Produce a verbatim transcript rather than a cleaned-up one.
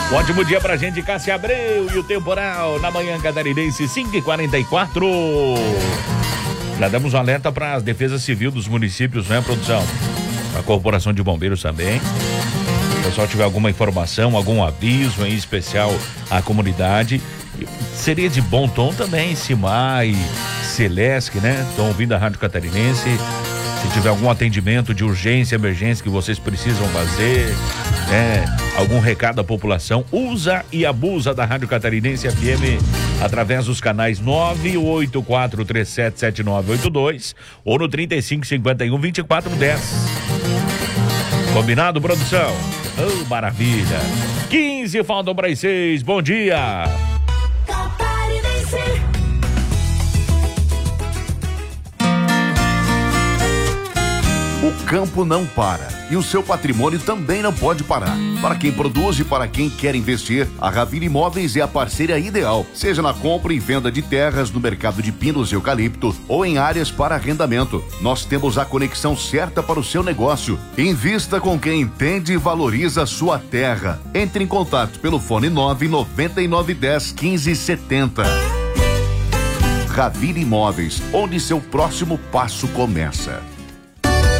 Um ótimo dia pra gente, Cássia Abreu e o temporal na manhã catarinense, cinco e quarenta e quatro. Já damos um alerta para as defesas civil dos municípios, né, produção? A Corporação de Bombeiros também. Se o pessoal tiver alguma informação, algum aviso em especial à comunidade, seria de bom tom também, Simar e Celesc, né? Estão ouvindo a Rádio Catarinense. Se tiver algum atendimento de urgência, emergência que vocês precisam fazer, né? Algum recado à população, usa e abusa da Rádio Catarinense F M através dos canais nove oito quatro três sete sete nove oito dois ou no trinta e cinco, cinquenta e um, vinte e quatro, dez. Combinado, produção? Oh, maravilha. quinze faltam para as seis. Bom dia. O campo não para e o seu patrimônio também não pode parar. Para quem produz e para quem quer investir, a Ravir Imóveis é a parceira ideal, seja na compra e venda de terras no mercado de pinos e eucalipto ou em áreas para arrendamento. Nós temos a conexão certa para o seu negócio. Invista com quem entende e valoriza a sua terra. Entre em contato pelo fone nove nove nove um zero, quinze setenta. Ravir Imóveis, onde seu próximo passo começa.